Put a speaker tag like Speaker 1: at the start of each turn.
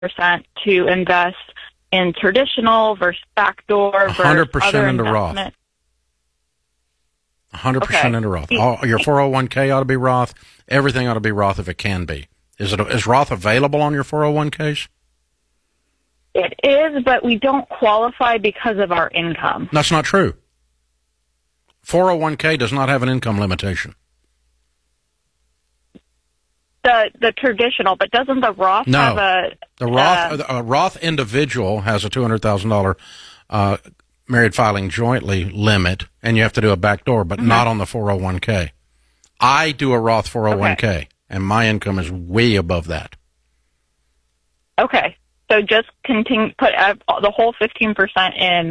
Speaker 1: to invest in traditional versus backdoor versus
Speaker 2: 100% into Roth. 100% into Roth. Your 401k ought to be Roth. Everything ought to be Roth if it can be. Is Roth available on your 401ks?
Speaker 1: It is, but we don't qualify because of our income.
Speaker 2: That's not true. 401k does not have an income limitation.
Speaker 1: The traditional, but doesn't the Roth have a...
Speaker 2: The Roth individual has a $200,000 married filing jointly limit, and you have to do a backdoor, but not on the 401k. I do a Roth 401k, and my income is way above that.
Speaker 1: Okay. So just put the whole 15% in